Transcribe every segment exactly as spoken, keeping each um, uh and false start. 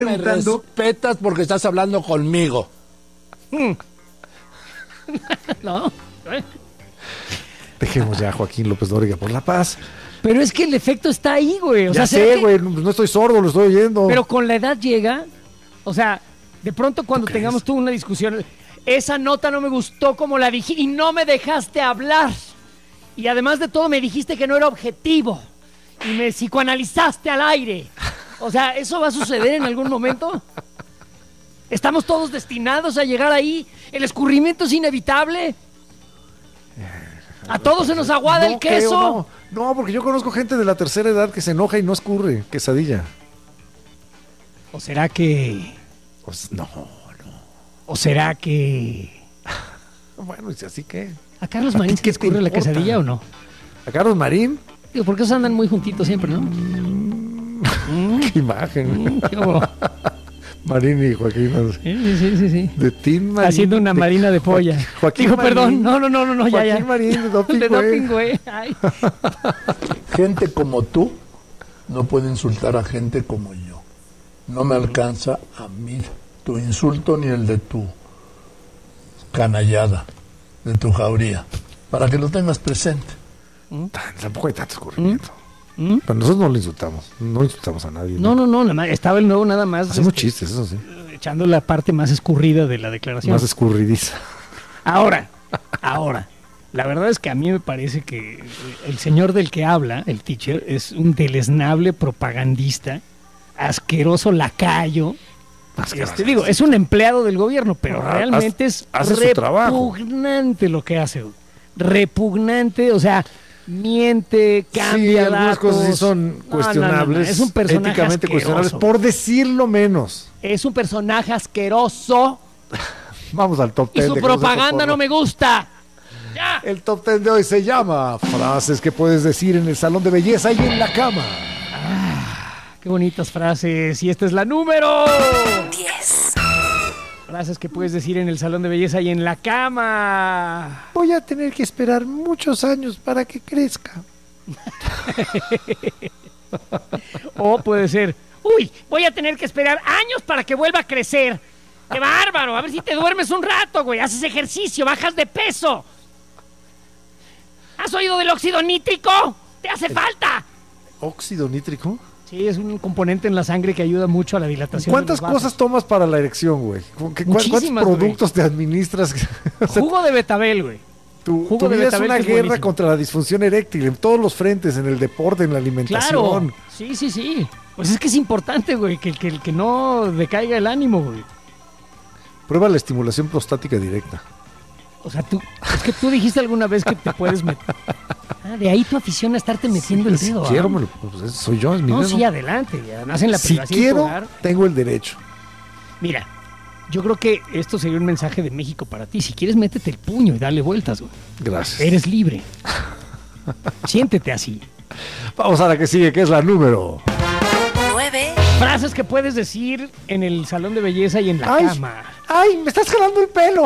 Me respetas porque estás hablando conmigo. No. Dejemos ya a Joaquín López Dóriga por la paz. Pero es que el efecto está ahí, güey. O ya sea, sé, güey, que... no estoy sordo, lo estoy oyendo. Pero con la edad llega, o sea, de pronto cuando tengamos tú una discusión, esa nota no me gustó como la dije y no me dejaste hablar. Y además de todo me dijiste que no era objetivo y me psicoanalizaste al aire. O sea, ¿eso va a suceder en algún momento? ¿Estamos todos destinados a llegar ahí? ¿El escurrimiento es inevitable? ¿A todos se nos aguada no, el queso? Creo, no. no, porque yo conozco gente de la tercera edad que se enoja y no escurre, quesadilla. ¿O será que...? Pues no, no. ¿O será que...? Bueno, ¿y así qué? ¿A Carlos Marín que escurre la quesadilla o no? ¿A Carlos Marín? Digo, porque esos andan muy juntitos siempre, ¿no? Qué imagen. Mm, qué bueno. Marín y Joaquín. Sí, sí, sí, sí. De Tim Marín. Haciendo una de... marina de polla. Joaquín Digo, Marín. perdón. No, no, no, no, no ya, ya. Joaquín Marín de Doping, de güey. doping, güey. Ay. Gente como tú no puede insultar a gente como yo. No me alcanza a mí tu insulto ni el de tu canallada, de tu jauría, para que lo tengas presente. ¿Mm? Tampoco hay tanto escurrimiento. ¿Mm? Pero nosotros no lo insultamos, no insultamos a nadie. No, no, no, nada más, estaba el nuevo nada más. Hacemos este, chistes, eso sí. Echando la parte más escurrida de la declaración. Más escurridiza. Ahora, ahora, la verdad es que a mí me parece que el señor del que habla, el teacher, es un deleznable propagandista, asqueroso lacayo. Este, digo, es un empleado del gobierno, pero Ah, realmente hace, es hace su trabajo. repugnante lo que hace. Repugnante, o sea, miente, cambia sí, algunas datos. cosas sí son No, cuestionables, no, no, no. Es un personaje éticamente asqueroso. cuestionables, por decirlo menos. Es un personaje asqueroso. Vamos al top Y ten. su de propaganda no me gusta. ¡Ya! El top ten de hoy se llama Frases que puedes decir en el salón de belleza y en la cama. Ah, qué bonitas frases. Y esta es la número diez. Frases que puedes decir en el salón de belleza y en la cama. Voy a tener que esperar muchos años para que crezca. O puede ser, uy, voy a tener que esperar años para que vuelva a crecer. ¡Qué bárbaro! A ver si te duermes un rato, güey. Haces ejercicio, bajas de peso. ¿Has oído del óxido nítrico? ¡Te hace falta! ¿Óxido nítrico? Sí, es un componente en la sangre que ayuda mucho a la dilatación. ¿Cuántas de los vasos. cosas tomas para la erección, güey? ¿Cuántos Muchísimas, productos güey. te administras? O sea, jugo de betabel, güey. Tu, Jugo tu de vida es betabel una que es guerra buenísimo. contra la disfunción eréctil en todos los frentes, en el deporte, en la alimentación. Claro, sí, sí, sí. Pues es que es importante, güey, que, que, que no decaiga el ánimo, güey. Prueba la estimulación prostática directa. O sea, tú, es que tú dijiste alguna vez que te puedes meter. Ah, de ahí tu afición a estarte metiendo Sí, el dedo. si quiero, ¿ah? me lo, pues soy yo, es mi No, dedo. sí, adelante. Ya nace en la Si privacidad de tu quiero, hogar. tengo el derecho. Mira, yo creo que esto sería un mensaje de México para ti. Si quieres, métete el puño y dale vueltas, güey. Gracias. Eres libre. Siéntete así. Vamos a la que sigue, que es la número. nueve. Frases que puedes decir en el salón de belleza y en la Ay. cama. ¡Ay, me estás jalando el pelo!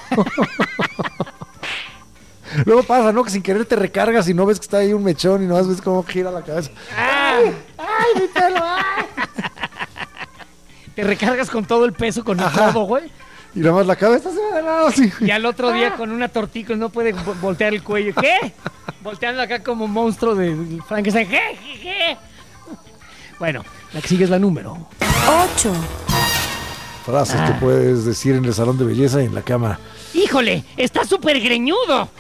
Luego pasa, ¿no? Que sin querer te recargas y no ves que está ahí un mechón y no ves cómo gira la cabeza. ¡Ay! ¡Ay, mi pelo! ¡Ay! Te recargas con todo el peso con el Ajá. codo, güey. Y nada más la cabeza se va de lado así. Y al otro día con una tortica no puede vo- voltear el cuello. ¿Qué? Volteando acá como monstruo de Frankenstein. ¿Qué? ¿Qué? ¿Qué? Bueno, la que sigue es la número. ocho. Frases Ah. que puedes decir en el salón de belleza y en la cama. ¡Híjole! ¡Está súper greñudo!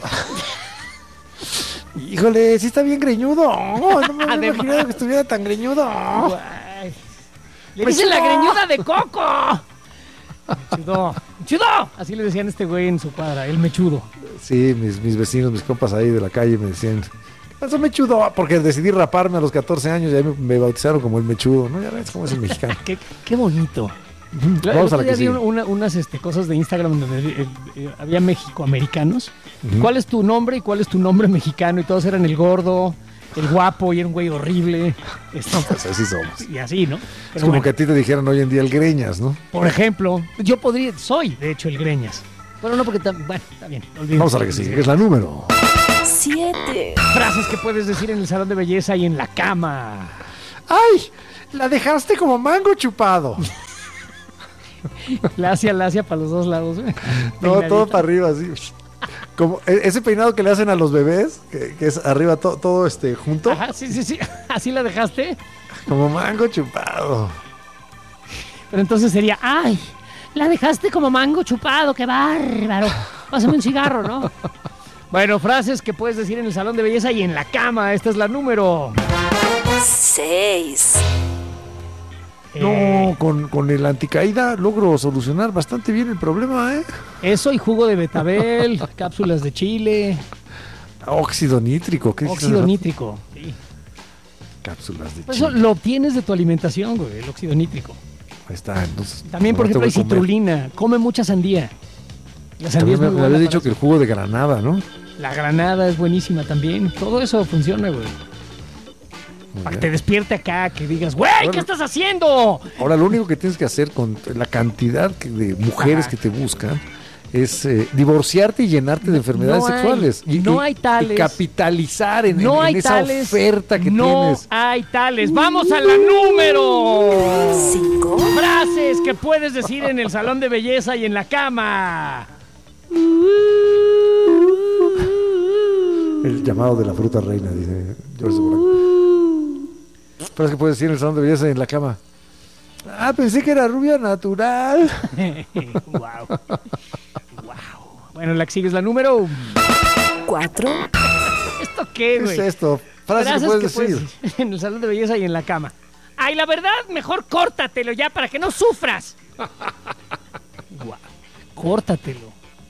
Híjole, sí está bien greñudo. Oh, no me había Además. imaginado que estuviera tan greñudo. Ay. Le Pues dicen la no. greñuda de Coco. Mechudo. ¡Mechudo! Así le decían a este güey en su cuadra, el mechudo. Sí, mis, mis vecinos, mis compas ahí de la calle me decían, eso mechudo, porque decidí raparme a los catorce años y ahí me, me bautizaron como el mechudo, ¿no? Ya ves cómo es el mexicano. Qué, qué bonito. Vamos a la que vi sigue. una, unas este, cosas de Instagram donde eh, eh, había mexicoamericanos. Uh-huh. ¿Cuál es tu nombre y cuál es tu nombre mexicano? Y todos eran el gordo, el guapo y era un güey horrible. Este, No, pues así somos. Y así, ¿no? Es Pero como bueno, que a ti te dijeran hoy en día el greñas, ¿no? por ejemplo, yo podría, soy de hecho el greñas. Bueno, no porque, tam- bueno, está bien. olvídense. Vamos a la que sigue, que es la número. siete. Frases que puedes decir en el salón de belleza y en la cama. ¡Ay! La dejaste como mango chupado. Lacia, lacia para los dos lados. No, Peinadita. todo para arriba, así. Como e- ese peinado que le hacen a los bebés, que, que es arriba to- todo este junto, Ajá, sí, sí, sí. ¿Así la dejaste? como mango chupado. Pero entonces sería, ay, la dejaste como mango chupado, qué bárbaro. Pásame un cigarro, ¿no? Bueno, frases que puedes decir en el salón de belleza y en la cama. Esta es la número. seis, Eh, No, con, con el anticaída logro solucionar bastante bien el problema, ¿eh? Eso y jugo de betabel, cápsulas de chile, Óxido nítrico, ¿qué óxido dices? nítrico. Sí. Cápsulas de Pues eso chile. lo obtienes de tu alimentación, güey, el óxido nítrico. Ahí está, entonces. También, por ahora ejemplo, hay te voy a comer. citrulina. Come mucha sandía. La sandía También es me, muy me buena había para dicho que eso. el jugo de granada, ¿no? La granada es buenísima también. Todo eso funciona, güey. Muy Para que bien. te despierte acá, que digas, güey, Bueno. ¿qué estás haciendo? Ahora, lo único que tienes que hacer con la cantidad que- de mujeres Ajá. que te buscan es eh, divorciarte y llenarte de enfermedades no hay- sexuales. Y, no y- hay tales. y capitalizar en, No en- en hay esa tales. oferta que no tienes. hay tales. Vamos a la número. cinco, Frases que puedes decir en el salón de belleza y en la cama. El llamado de la fruta reina, dice George Segura. Pero es que puedes decir en el salón de belleza y en la cama. Ah, pensé que era rubia natural. Wow. Wow. Bueno, la que sigue es la número. cuatro, ¿Esto qué, ¿Qué es güey? esto? Frases que puedes decir. decir en el salón de belleza y en la cama. Ay, la verdad, mejor córtatelo ya para que no sufras. Guau, córtatelo.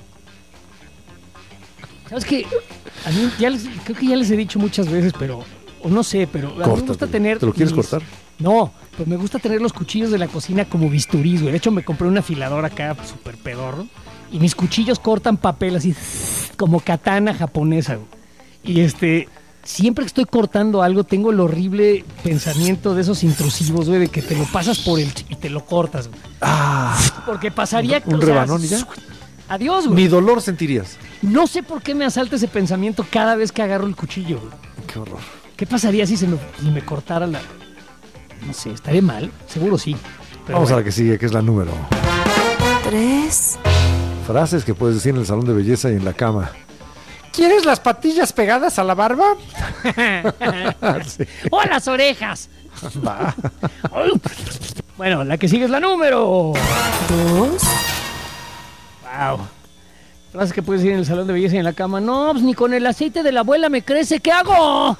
¿Sabes qué? A mí ya les- creo que ya les he dicho muchas veces, pero... O no sé, pero a mí me gusta Córtatelo. tener... ¿Te lo quieres mis- cortar? No, pues me gusta tener los cuchillos de la cocina como bisturís, güey. De hecho, me compré un afilador acá súper pedorro. Y mis cuchillos cortan papel así, como katana japonesa, güey. Y este... Siempre que estoy cortando algo, tengo el horrible pensamiento de esos intrusivos, güey, de que te lo pasas por el... y te lo cortas, güey. Ah, Porque pasaría... un o sea, rebanón y ya. Adiós, güey. ni dolor sentirías. No sé por qué me asalta ese pensamiento cada vez que agarro el cuchillo, güey. Qué horror. ¿Qué pasaría si se me, si me cortara la... No sé, ¿estaría mal? Seguro sí. Pero Vamos a bueno. la que sigue, que es la número. tres, Frases que puedes decir en el salón de belleza y en la cama. ¿Quieres las patillas pegadas a la barba? Sí. ¡O las orejas! Va. Bueno, la que sigue es la número. dos, Wow. Frases que puedes decir en el salón de belleza y en la cama. No, pues ni con el aceite de la abuela me crece. ¿Qué hago?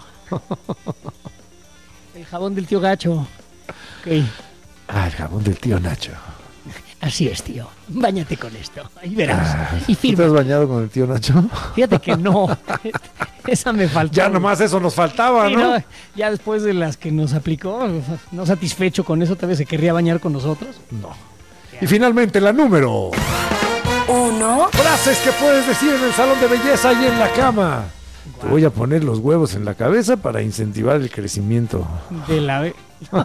El jabón del tío Gacho. Ok. Ah, el jabón del tío Nacho. Así es, tío. Báñate con esto. Ahí verás. Y ¿Tú te firma. has bañado con el tío Nacho? Fíjate que no. Esa me faltó. Ya nomás eso nos faltaba, Sí, ¿no? no, ya después de las que nos aplicó, no satisfecho con eso, tal vez se querría bañar con nosotros. No. Y finalmente la número. uno, Frases que puedes decir en el salón de belleza y en la cama. Te voy a poner los huevos en la cabeza para incentivar el crecimiento. De la ve-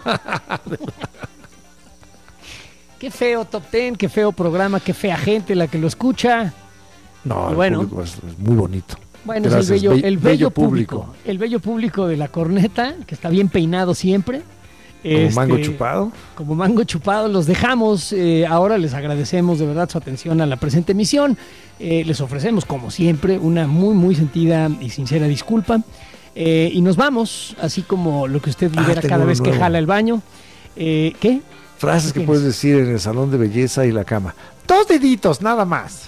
Qué feo Top Ten, qué feo programa, qué fea gente la que lo escucha. No, Y el bueno. público es, es muy bonito. Bueno, Gracias, es el bello, be- el bello público. El bello público de la corneta, que está bien peinado siempre. Como Este, mango chupado. Como mango chupado, los dejamos. eh, ahora les agradecemos de verdad su atención a la presente emisión. Eh, les ofrecemos, como siempre, una muy, muy sentida y sincera disculpa. Eh, y nos vamos, así como lo que usted Ah, libera tengo cada uno vez que nuevo. jala el baño. Eh, ¿Qué? Frases ¿qué que tienes? puedes decir en el salón de belleza y la cama. Dos deditos, nada más.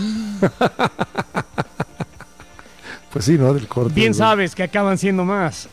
Pues sí, ¿no? Del corte. Bien güey. sabes que acaban siendo más.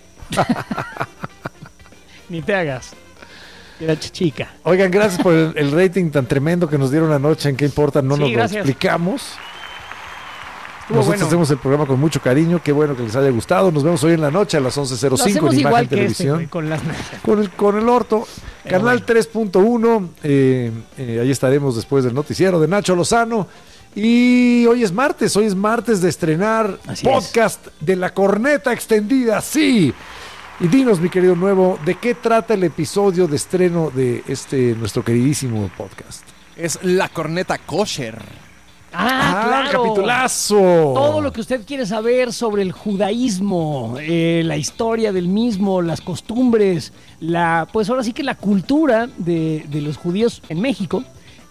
Ni te hagas. Era chica. Oigan, gracias por el, el rating tan tremendo que nos dieron anoche. ¿En qué importa? No Sí, nos lo gracias. explicamos. Estuvo Nosotros bueno. hacemos el programa con mucho cariño. Qué bueno que les haya gustado. Nos vemos hoy en la noche a las once cero Lo cinco hacemos en igual Imagen que este, Televisión. güey, con las... con, el, con el orto. Pero Canal bueno. tres punto uno. Eh, eh, ahí estaremos después del noticiero de Nacho Lozano. Y hoy es martes. Hoy es martes de estrenar Así podcast de La Corneta Extendida. Sí. Y dinos, mi querido Nuevo, ¿de qué trata el episodio de estreno de este nuestro queridísimo podcast? Es La Corneta Kosher. Ah, claro. capitulazo. Todo lo que usted quiere saber sobre el judaísmo, eh, la historia del mismo, las costumbres, la, pues ahora sí que la cultura de, de los judíos en México,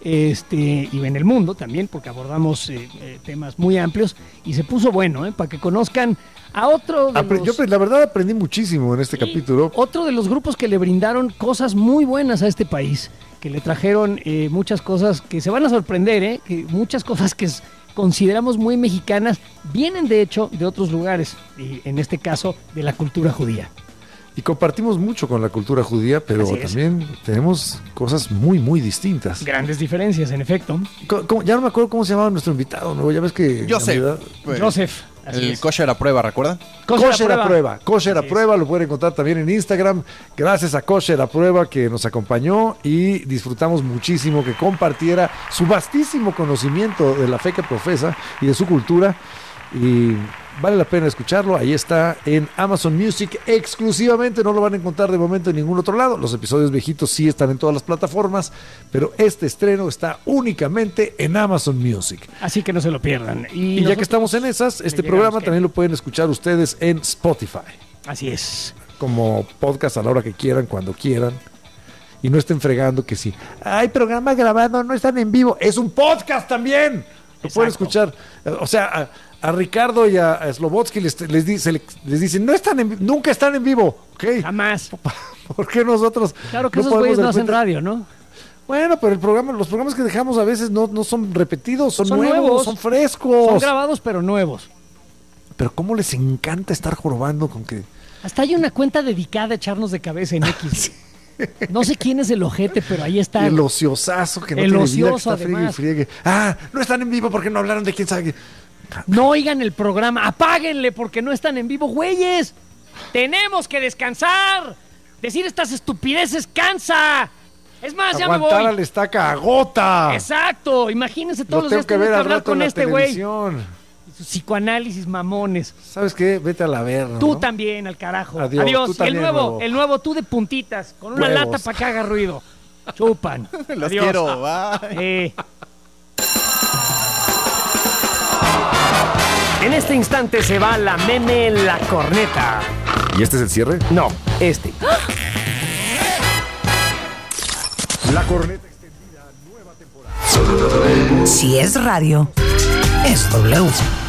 este, y en el mundo también, porque abordamos eh, eh, temas muy amplios y se puso bueno, eh, para que conozcan a otro de Apre- los, Yo, la verdad, aprendí muchísimo en este sí, capítulo. otro de los grupos que le brindaron cosas muy buenas a este país, que le trajeron eh, muchas cosas que se van a sorprender, eh, que muchas cosas que s- consideramos muy mexicanas vienen de hecho de otros lugares, y en este caso de la cultura judía. Y compartimos mucho con la cultura judía, pero Así es. también tenemos cosas muy, muy distintas. Grandes diferencias, en efecto. Co- ¿cómo? Ya no me acuerdo cómo se llamaba nuestro invitado, ¿no? Ya ves que... Joseph. Navidad- Pues, Joseph. así El es. kosher a prueba, ¿recuerdan? Kosher a Kosher a prueba, Kosher a Así es. prueba, lo pueden encontrar también en Instagram. Gracias a Kosher a prueba que nos acompañó y disfrutamos muchísimo que compartiera su vastísimo conocimiento de la fe que profesa y de su cultura. Y vale la pena escucharlo. Ahí está en Amazon Music exclusivamente. No lo van a encontrar de momento en ningún otro lado. Los episodios viejitos sí están en todas las plataformas, pero este estreno está únicamente en Amazon Music. Así que no se lo pierdan. Y, Y ya nosotros- que estamos en esas, este llegamos, programa ¿qué? también lo pueden escuchar ustedes en Spotify, Así es. como podcast a la hora que quieran, cuando quieran. Y no estén fregando que si hay programa grabado, no están en vivo. Es un podcast también. Lo Exacto. pueden escuchar. O sea, a, a Ricardo y a, a Slobodsky les, les, dice, les dicen, no están en, vi- nunca están en vivo. ¿Ok? Jamás. ¿Por qué nosotros? Claro que no esos podemos güeyes de no hacen repente- radio, ¿no? Bueno, pero el programa, los programas que dejamos a veces no, no son repetidos, son, Son nuevos, nuevos. son frescos. Son grabados pero nuevos. Pero cómo les encanta estar jorobando con que... Hasta hay una cuenta dedicada a echarnos de cabeza en X. No sé quién es el ojete, pero ahí está. El ociosazo que no El tiene vida, que ocioso, está friegue y además. friegue. Ah, no están en vivo porque no hablaron de quién sabe qué. No oigan el programa, apáguenle porque no están en vivo, güeyes. Tenemos que descansar. Decir estas estupideces cansa. Es más, ya me Aguantar a voy. la estaca agota. Exacto, imagínense todos Lo los tengo días que tener ver que al hablar rato con en la este güey. televisión. Sus psicoanálisis mamones. ¿Sabes qué? Vete a la verga. Tú ¿no? también, al carajo. Adiós, Adiós. tú también, el nuevo, huevo. el nuevo tú de puntitas, con una Huevos. lata para que haga ruido. Chupan. Los Adiós. quiero, bye. Eh. En este instante se va la meme la corneta. ¿Y este es el cierre? No, este. La corneta. Si es radio, es W.